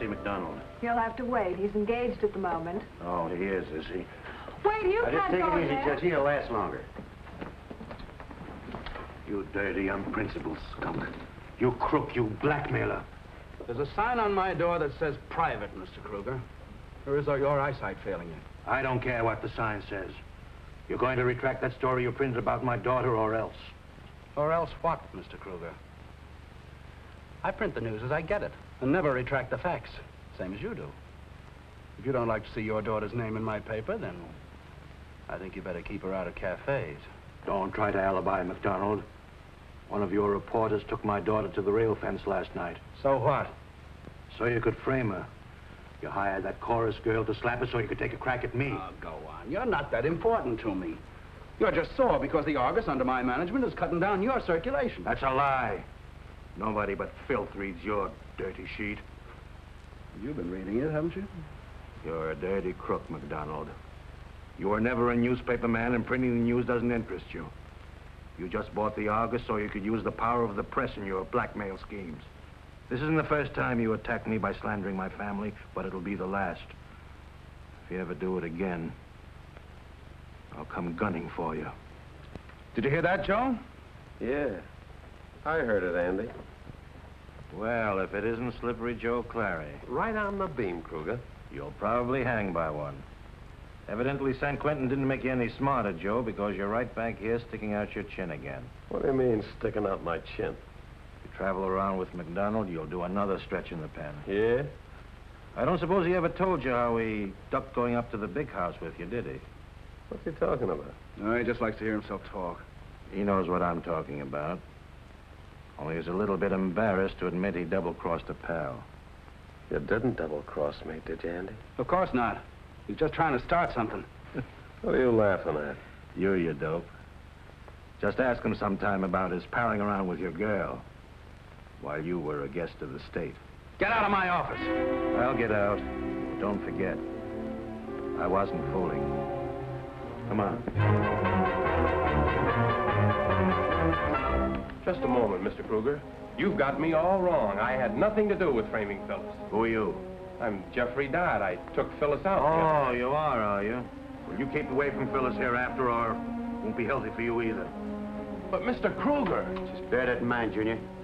see McDonald. You'll have to wait. He's engaged at the moment. Oh, he is he? Wait, you Now, just can't take go it easy, there. Judge. He'll last longer. You dirty, unprincipled skunk. You crook, you blackmailer. There's a sign on my door that says private, Mr. Kruger. Or is your eyesight failing you? I don't care what the sign says. You're going to retract that story you printed about my daughter or else. Or else what, Mr. Kruger? I print the news as I get it, and never retract the facts, same as you do. If you don't like to see your daughter's name in my paper, then I think you better keep her out of cafes. Don't try to alibi, McDonald. One of your reporters took my daughter to the rail fence last night. So what? So you could frame her. You hired that chorus girl to slap her so you could take a crack at me. Oh, go on. You're not that important to me. You're just sore because the Argus, under my management, is cutting down your circulation. That's a lie. Nobody but filth reads your dirty sheet. You've been reading it, haven't you? You're a dirty crook, McDonald. You were never a newspaper man, and printing the news doesn't interest you. You just bought the Argus so you could use the power of the press in your blackmail schemes. This isn't the first time you attacked me by slandering my family, but it'll be the last. If you ever do it again, I'll come gunning for you. Did you hear that, Joe? Yeah, I heard it, Andy. Well, if it isn't Slippery Joe Clary. Right on the beam, Kruger. You'll probably hang by one. Evidently, San Quentin didn't make you any smarter, Joe, because you're right back here sticking out your chin again. What do you mean, sticking out my chin? If you travel around with McDonald, you'll do another stretch in the pen. Yeah? I don't suppose he ever told you how he ducked going up to the big house with you, did he? What's he talking about? No, he just likes to hear himself talk. He knows what I'm talking about. Only he's a little bit embarrassed to admit he double-crossed a pal. You didn't double-cross me, did you, Andy? Of course not. He's just trying to start something. What are you laughing at? You dope. Just ask him sometime about his palling around with your girl while you were a guest of the state. Get out of my office. I'll get out. Don't forget, I wasn't fooling. Come on. Just a moment, Mr. Kruger. You've got me all wrong. I had nothing to do with framing Phyllis. Who are you? I'm Jeffrey Dodd. I took Phyllis out. Oh, you are you? Well, you keep away from Phyllis hereafter, or it won't be healthy for you either. But, Mr. Kruger... Just bear that in mind, Junior.